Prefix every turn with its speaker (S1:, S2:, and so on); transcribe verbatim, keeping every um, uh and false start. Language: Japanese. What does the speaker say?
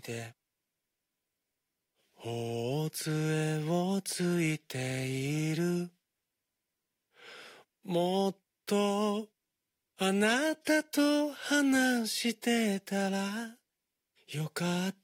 S1: で大杖をついている。もっとあなたと話してたらよかっ